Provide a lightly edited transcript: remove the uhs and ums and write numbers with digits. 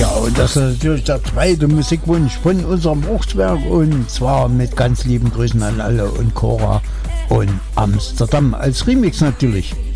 Ja, und das ist natürlich der zweite Musikwunsch von unserem Bruchswerk und zwar mit ganz lieben Grüßen an alle und Cora und Amsterdam als Remix natürlich.